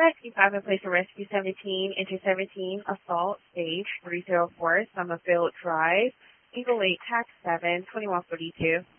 Rescue 5 in place of Rescue 17, Enter 17, Assault, Stage 304, Summerfield Drive, Eagle 8, Tax 7, 2142.